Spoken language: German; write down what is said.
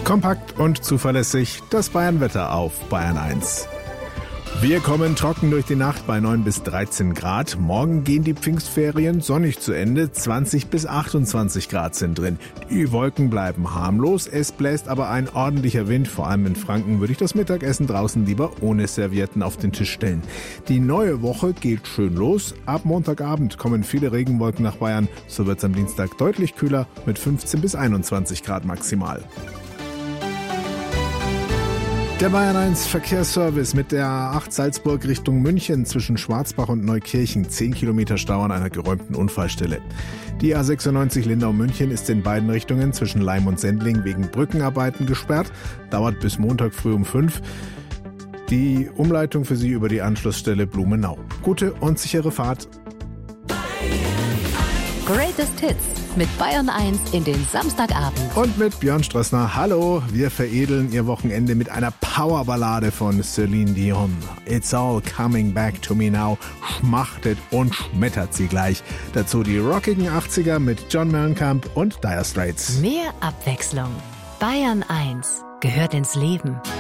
Kompakt und zuverlässig das Bayern-Wetter auf Bayern 1. Wir kommen trocken durch die Nacht bei 9 bis 13 Grad. Morgen gehen die Pfingstferien sonnig zu Ende. 20 bis 28 Grad sind drin. Die Wolken bleiben harmlos. Es bläst aber ein ordentlicher Wind. Vor allem in Franken würde ich das Mittagessen draußen lieber ohne Servietten auf den Tisch stellen. Die neue Woche geht schön los. Ab Montagabend kommen viele Regenwolken nach Bayern. So wird es am Dienstag deutlich kühler mit 15 bis 21 Grad maximal. Der Bayern 1 Verkehrsservice mit der A8 Salzburg Richtung München zwischen Schwarzbach und Neukirchen. 10 Kilometer Stau an einer geräumten Unfallstelle. Die A96 Lindau-München ist in beiden Richtungen zwischen Laim und Sendling wegen Brückenarbeiten gesperrt. Dauert bis Montag früh um 5. Die Umleitung für Sie über die Anschlussstelle Blumenau. Gute und sichere Fahrt. Greatest Hits mit Bayern 1 in den Samstagabend. Und mit Björn Strössner. Hallo, wir veredeln Ihr Wochenende mit einer Powerballade von Celine Dion. It's all coming back to me now. Schmachtet und schmettert sie gleich. Dazu die rockigen 80er mit John Mellencamp und Dire Straits. Mehr Abwechslung. Bayern 1 gehört ins Leben.